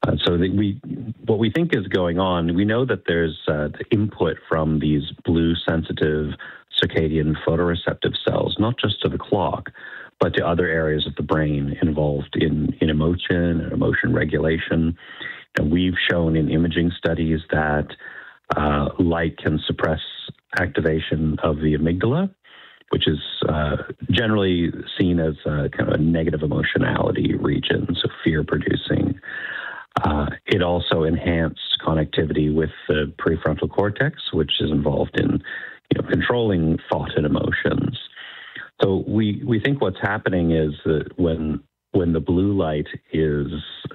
What we think is going on, we know that there's the input from these blue-sensitive circadian photoreceptive cells, not just to the clock, but to other areas of the brain involved in emotion and emotion regulation. And we've shown in imaging studies that light can suppress activation of the amygdala, which is generally seen as kind of a negative emotionality region, so fear-producing. It also enhanced connectivity with the prefrontal cortex, which is involved in controlling thought and emotions. So we think what's happening is that when the blue light is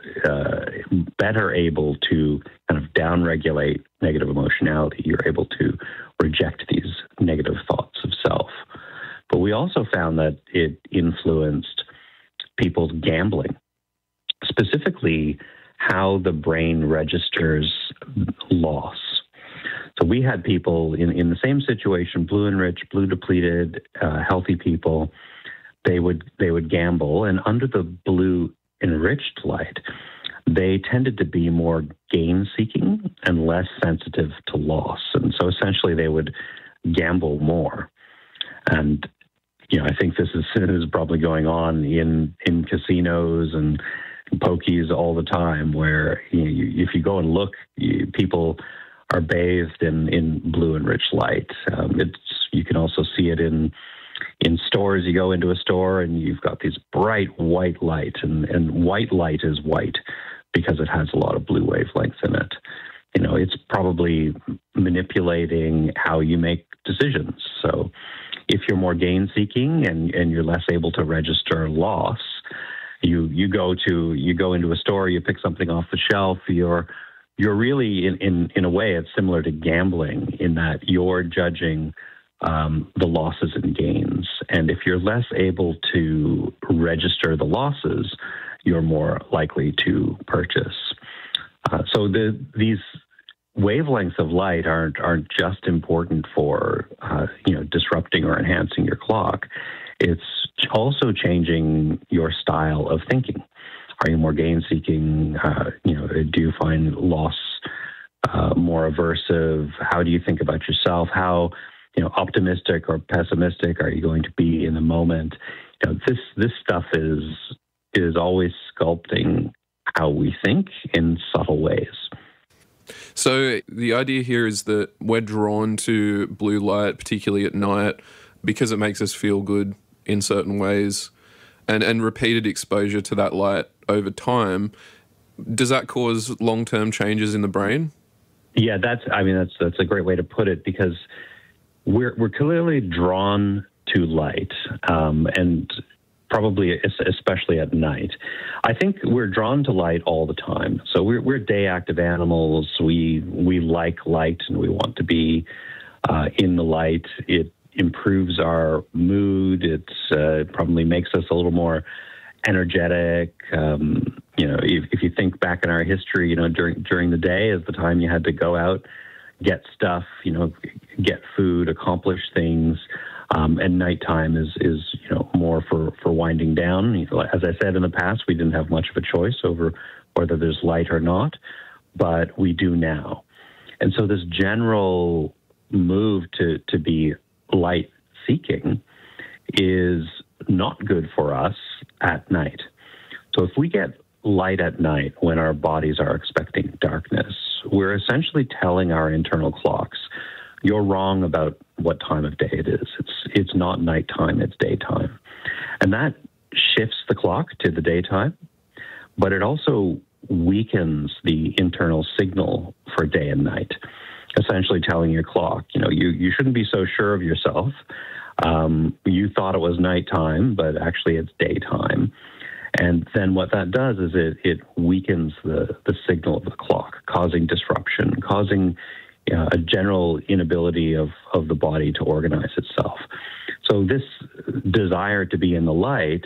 better able to kind of downregulate negative emotionality, you're able to reject these negative thoughts of self. But we also found that it influenced people's gambling, specifically how the brain registers loss. So we had people in the same situation, blue enriched, blue depleted, healthy people. They would gamble, and under the blue enriched light, they tended to be more gain-seeking and less sensitive to loss. And so essentially they would gamble more. And I think this is probably going on in casinos and pokies all the time, where if you go and look, people are bathed in blue enriched light. You can also see it in stores. You go into a store and you've got these bright white light, and white light is white because it has a lot of blue wavelengths in it. It's probably manipulating how you make decisions. So if you're more gain-seeking and you're less able to register loss, you go into a store, you pick something off the shelf, you're really in a way it's similar to gambling in that you're judging the losses and gains. And if you're less able to register the losses, you're more likely to purchase. So these wavelengths of light aren't just important for disrupting or enhancing your clock. It's also changing your style of thinking. Are you more gain-seeking? Do you find loss more aversive? How do you think about yourself? How optimistic or pessimistic are you going to be in the moment? This stuff is always sculpting how we think in subtle ways. So the idea here is that we're drawn to blue light, particularly at night, because it makes us feel good in certain ways, and repeated exposure to that light over time. Does that cause long-term changes in the brain? Yeah, that's a great way to put it, because we're clearly drawn to light, and probably especially at night. I think we're drawn to light all the time. So we're day-active animals. We like light, and we want to be in the light. It improves our mood. It probably makes us a little more energetic. If you think back in our history, during the day is the time you had to go out, get stuff, get food, accomplish things. And nighttime is more for winding down. As I said in the past, we didn't have much of a choice over whether there's light or not, but we do now. And so this general move to be light-seeking is not good for us at night. So if we get light at night when our bodies are expecting darkness, we're essentially telling our internal clocks, you're wrong about what time of day it is. It's not nighttime, it's daytime. And that shifts the clock to the daytime, but it also weakens the internal signal for day and night, essentially telling your clock, you shouldn't be so sure of yourself. You thought it was nighttime, but actually it's daytime. And then what that does is it weakens the signal of the clock, causing disruption, causing a general inability of the body to organize itself. So this desire to be in the light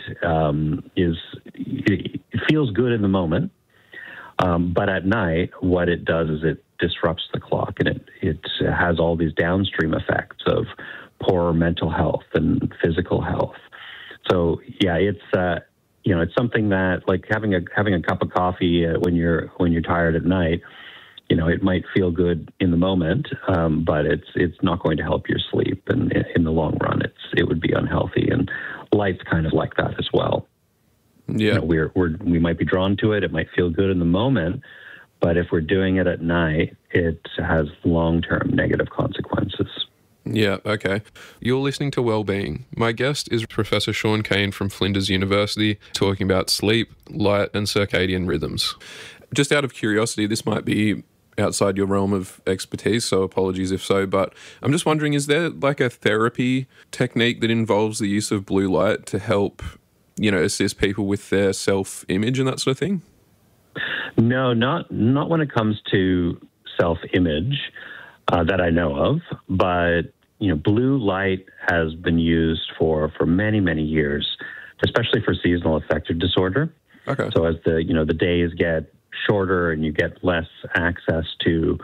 it feels good in the moment, but at night, what it does is it disrupts the clock, and it has all these downstream effects of poorer mental health and physical health. So yeah, it's something that, like having a cup of coffee when you're tired at night. It might feel good in the moment, but it's not going to help your sleep, and in the long run, it would be unhealthy. And light's kind of like that as well. Yeah, we might be drawn to it. It might feel good in the moment, but if we're doing it at night, it has long-term negative consequences. Yeah, okay. You're listening to Wellbeing. My guest is Professor Sean Kane from Flinders University, talking about sleep, light, and circadian rhythms. Just out of curiosity, this might be outside your realm of expertise, so apologies if so, but I'm just wondering, is there like a therapy technique that involves the use of blue light to help, assist people with their self-image and that sort of thing? No, not when it comes to self-image that I know of, but blue light has been used for many, many years, especially for seasonal affective disorder. Okay. So as the days get shorter and you get less access to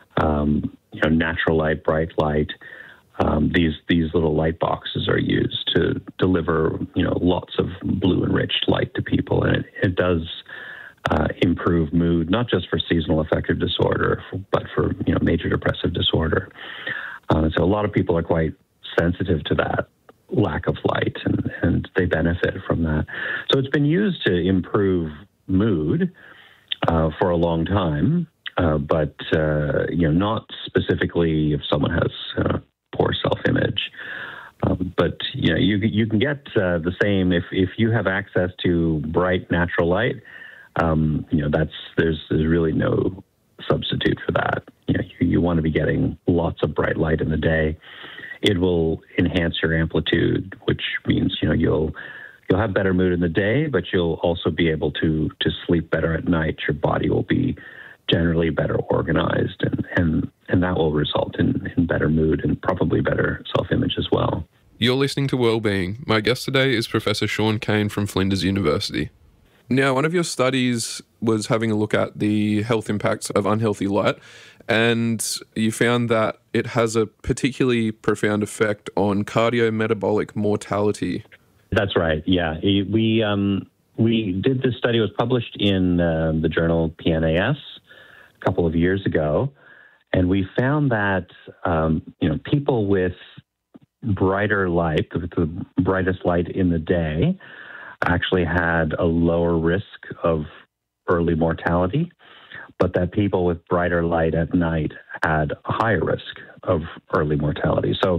natural light, bright light, these little light boxes are used to deliver lots of blue enriched light to people, and it does improve mood, not just for seasonal affective disorder, but for major depressive disorder. So a lot of people are quite sensitive to that lack of light, and they benefit from that. So it's been used to improve mood for a long time, but not specifically if someone has poor self-image. But you can get the same if you have access to bright natural light. There's really no substitute for that. You want to be getting lots of bright light in the day. It will enhance your amplitude, which means you'll have better mood in the day, but you'll also be able to sleep better at night. Your body will be generally better organized, and that will result in better mood and probably better self-image as well. You're listening to Wellbeing. My guest today is Professor Sean Kane from Flinders University. Now, one of your studies was having a look at the health impacts of unhealthy light, and you found that it has a particularly profound effect on cardiometabolic mortality. That's right. Yeah, we did this study. It was published in the journal PNAS a couple of years ago, and we found that people with brighter light, the brightest light in the day, actually had a lower risk of early mortality, but that people with brighter light at night had a higher risk of early mortality. So,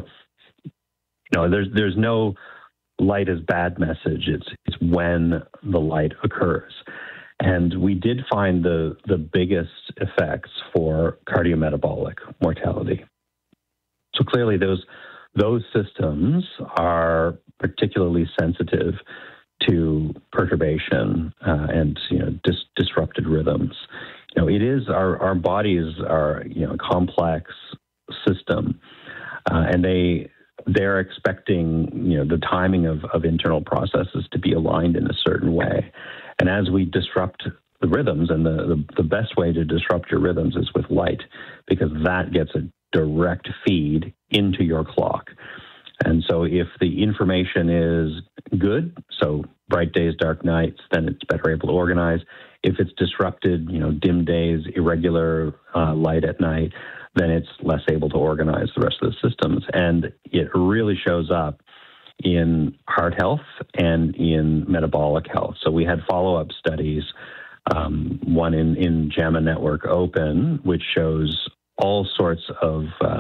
there's no light is bad message. It's when the light occurs. And we did find the biggest effects for cardiometabolic mortality. So clearly those systems are particularly sensitive to perturbation and disrupted rhythms. It is our bodies are a complex system, and they're expecting the timing of internal processes to be aligned in a certain way. And as we disrupt the rhythms, and the best way to disrupt your rhythms is with light, because that gets a direct feed into your clock. And so if the information is good, so bright days, dark nights, then it's better able to organize. If it's disrupted, dim days, irregular light at night, then it's less able to organize the rest of the systems. And it really shows up in heart health and in metabolic health. So we had follow-up studies, one in JAMA Network Open, which shows all sorts of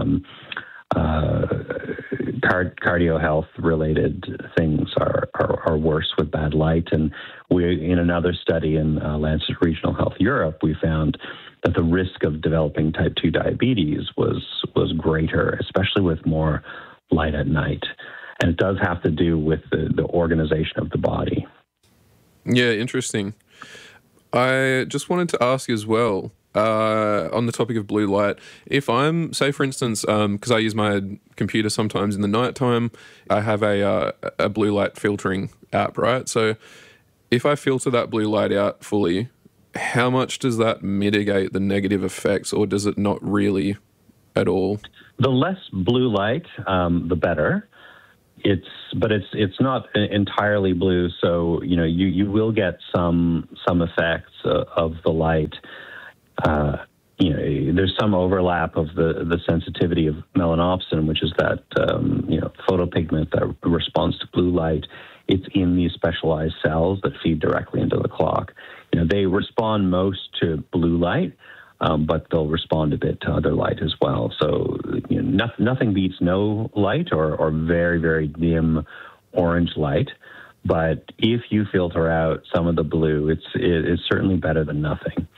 cardio health related things are worse with bad light. And in another study in Lancet Regional Health Europe, we found that the risk of developing type 2 diabetes was greater, especially with more light at night. And it does have to do with the organization of the body. Yeah, interesting. I just wanted to ask as well, on the topic of blue light, if I'm, say for instance, because I use my computer sometimes in the nighttime, I have a blue light filtering app, right? So if I filter that blue light out fully, how much does that mitigate the negative effects, or does it not really at all? The less blue light, the better. It's not entirely blue, so you will get some effects of the light. There's some overlap of the sensitivity of melanopsin, which is that photopigment that responds to blue light. It's in these specialized cells that feed directly into the clock. They respond most to blue light, but they'll respond a bit to other light as well. So nothing beats no light or very, very dim orange light. But if you filter out some of the blue, it's certainly better than nothing.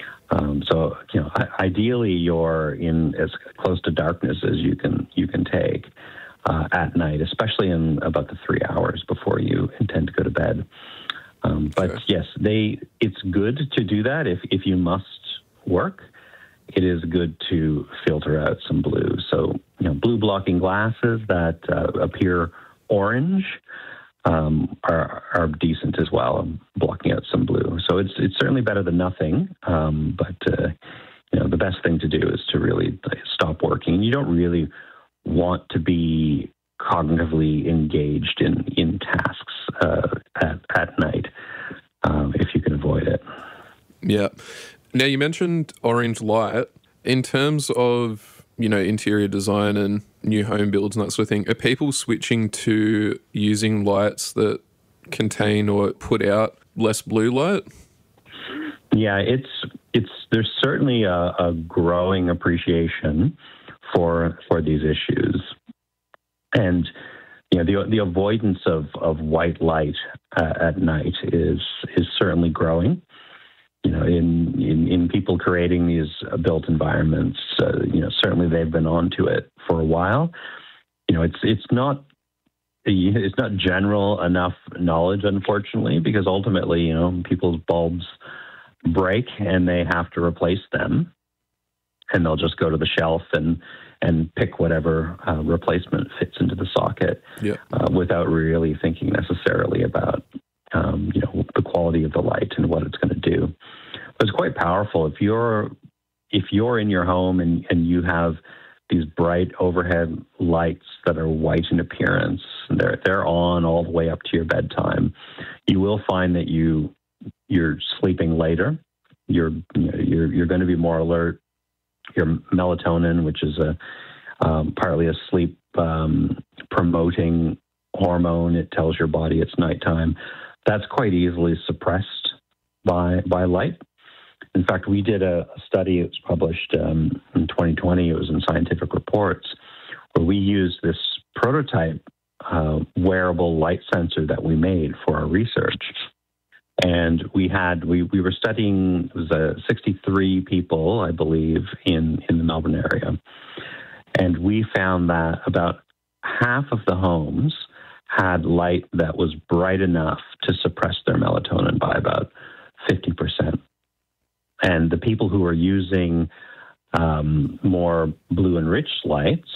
Ideally, you're in as close to darkness as you can take at night, especially in about the 3 hours before you intend to go to bed. But sure. Yes, it's good to do that if you must work. It is good to filter out some blue. So, blue blocking glasses that appear orange are decent as well, blocking out some blue. So it's certainly better than nothing. But the best thing to do is to really stop working. You don't really want to be cognitively engaged in tasks at night if you can avoid it. Yeah. Now, you mentioned orange light. In terms of, interior design and new home builds and that sort of thing, are people switching to using lights that contain or put out less blue light? Yeah, there's certainly a growing appreciation for these issues. And the avoidance of white light at night is certainly growing. In people creating these built environments, certainly they've been onto it for a while. It's not general enough knowledge, unfortunately, because ultimately, people's bulbs break and they have to replace them, and they'll just go to the shelf and pick whatever replacement fits into the socket, without really thinking necessarily about the quality of the light and what it's going to do. But it's quite powerful if you're in your home and you have these bright overhead lights that are white in appearance, and they're on all the way up to your bedtime. You will find that you're sleeping later. You're going to be more alert. Your melatonin, which is partly a sleep promoting hormone, it tells your body it's nighttime. That's quite easily suppressed by light. In fact, we did a study. It was published in 2020. It was in Scientific Reports, where we used this prototype wearable light sensor that we made for our research. And we were studying, it was 63 people, I believe, in the Melbourne area. And we found that about half of the homes had light that was bright enough to suppress their melatonin by about 50%. And the people who are using more blue enriched lights,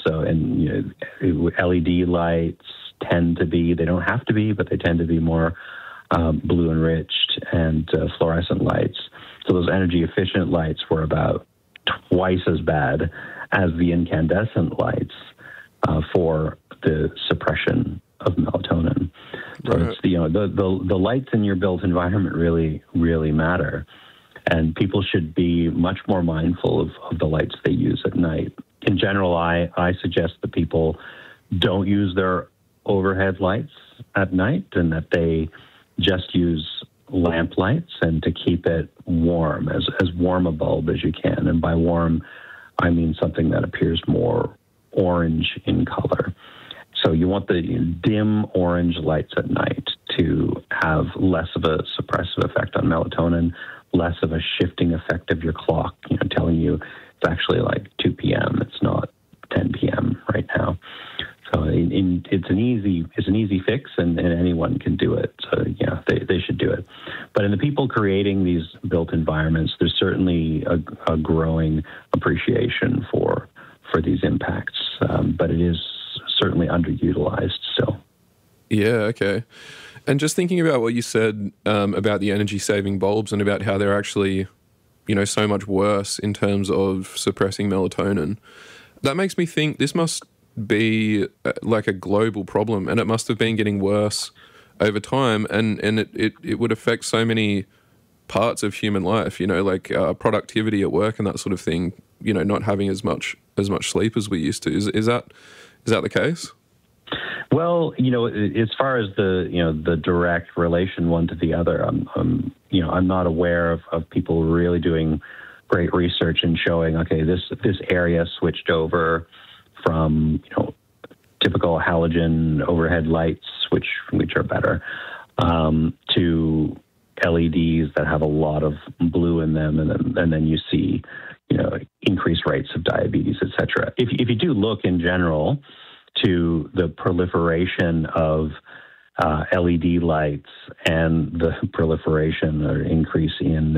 LED lights tend to be, they don't have to be, but they tend to be more blue enriched, and fluorescent lights. So those energy efficient lights were about twice as bad as the incandescent lights for the suppression of melatonin. So right. It's the lights in your built environment really, really matter. And people should be much more mindful of the lights they use at night. In general, I suggest that people don't use their overhead lights at night, and that they just use lamp lights, and to keep it warm, as warm a bulb as you can. And by warm, I mean something that appears more orange in color. So you want the dim orange lights at night to have less of a suppressive effect on melatonin, less of a shifting effect of your clock, telling you it's actually like 2 p.m. It's not 10 p.m. right now. So it's an easy fix, and anyone can do it. So yeah, they should do it. But in the people creating these built environments, there's certainly a growing appreciation for these impacts, but it is certainly underutilized still. Yeah, okay. And just thinking about what you said about the energy-saving bulbs and about how they're actually, so much worse in terms of suppressing melatonin, that makes me think this must be like a global problem, and it must have been getting worse over time, and it would affect so many parts of human life, like productivity at work and that sort of thing, not having as much sleep as we used to. Is that the case? Well, as far as the direct relation one to the other, I'm not aware of people really doing great research and showing, okay, this area switched over from, typical halogen overhead lights, which are better, to LEDs that have a lot of blue in them, and then you see, increased rates of diabetes, et cetera. If you do look in general to the proliferation of LED lights and the proliferation or increase in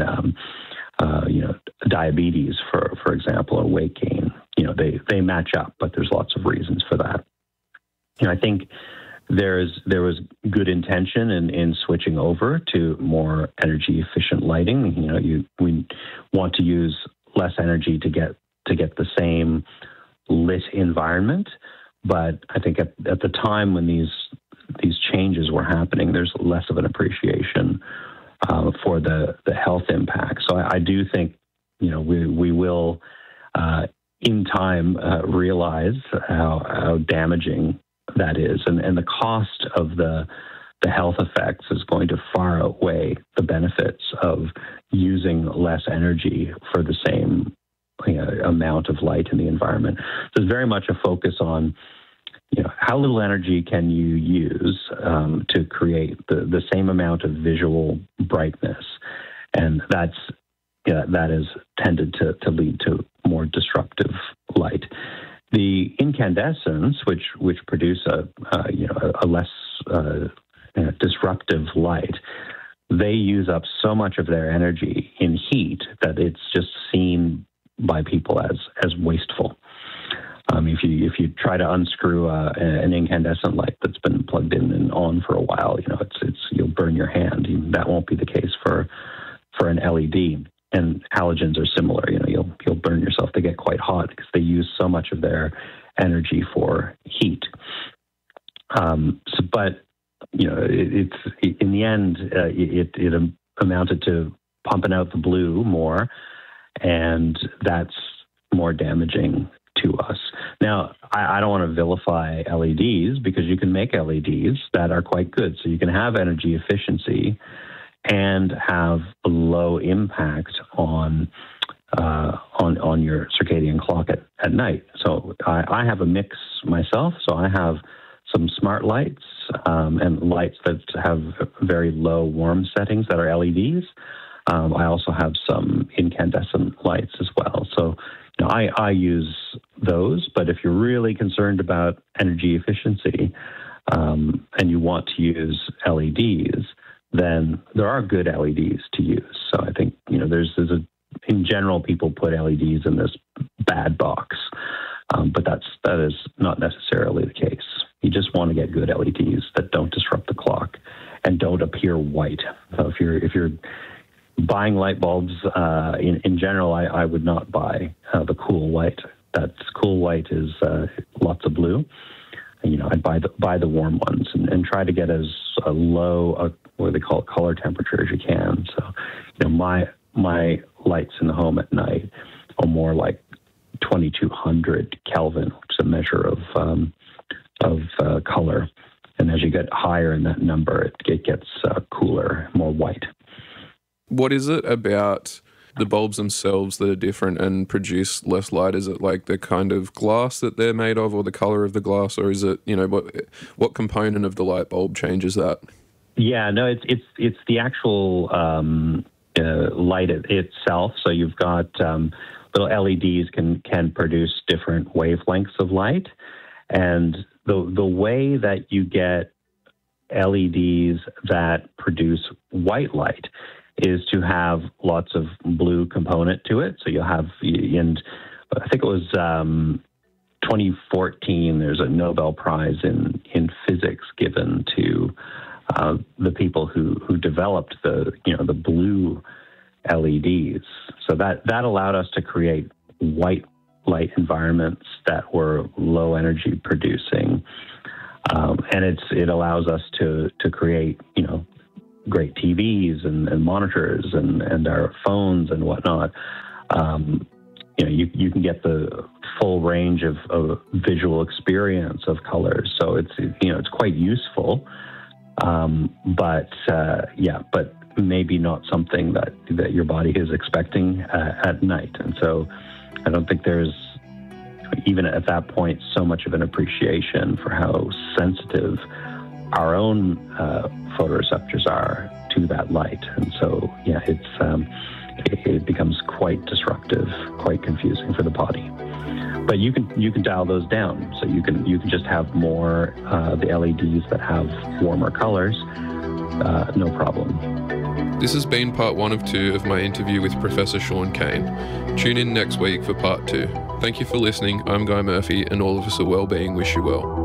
diabetes, for example, or weight gain, they match up, but there's lots of reasons for that. I think there was good intention in switching over to more energy efficient lighting. We want to use less energy to get the same lit environment, but I think at the time when these changes were happening, there's less of an appreciation for the health impact. So I do think we will in time realize how damaging that is, and the cost of the health effects is going to far outweigh the benefits of using less energy for the same amount of light in the environment. So there's very much a focus on how little energy can you use to create the same amount of visual brightness, and that has tended to lead to more disruptive light. The incandescents, which produce a less disruptive light, they use up so much of their energy in heat that it's just seen by people as wasteful. If you try to unscrew an incandescent light that's been plugged in and on for a while, you'll burn your hand. That won't be the case for an LED. And halogens are similar. You'll burn yourself. They get quite hot because they use so much of their energy for heat. But it's in the end, it amounted to pumping out the blue more, and that's more damaging to us. Now, I don't want to vilify LEDs, because you can make LEDs that are quite good. So you can have energy efficiency and have a low impact on your circadian clock at night. So I have a mix myself. So I have some smart lights and lights that have very low warm settings that are LEDs. I also have some incandescent lights as well. So I use those, but if you're really concerned about energy efficiency and you want to use LEDs, then there are good LEDs to use. So I think, in general, people put LEDs in this bad box, but that is not necessarily the case. You just want to get good LEDs that don't disrupt the clock and don't appear white. So if you're buying light bulbs, in general, I would not buy the cool white. That cool white is lots of blue. I'd buy the warm ones and try to get as low what they call color temperature as you can. So, my lights in the home at night are more like 2200 Kelvin, which is a measure of color. And as you get higher in that number, it gets cooler, more white. What is it about the bulbs themselves that are different and produce less light? Is it like the kind of glass that they're made of, or the color of the glass, or is it, what component of the light bulb changes that? Yeah, no, it's the actual light itself. So you've got little LEDs can produce different wavelengths of light, and the way that you get LEDs that produce white light is to have lots of blue component to it. So you'll have, and I think it was 2014, there's a Nobel Prize in physics given to the people who developed the blue LEDs. So that allowed us to create white light environments that were low energy producing. And it allows us to create, great TVs and monitors and our phones and whatnot. You can get the full range of visual experience of colors. So it's quite useful. But maybe not something that your body is expecting at night. And so I don't think there's, even at that point, so much of an appreciation for how sensitive our own photoreceptors are to that light. And so, it becomes quite disruptive, quite confusing for the body. But you can dial those down. So you can just have more the LEDs that have warmer colors, no problem. This has been part 1 of 2 of my interview with Professor Sean Kane. Tune in next week for part 2. Thank you for listening. I'm Guy Murphy, and all of us at Wellbeing wish you well.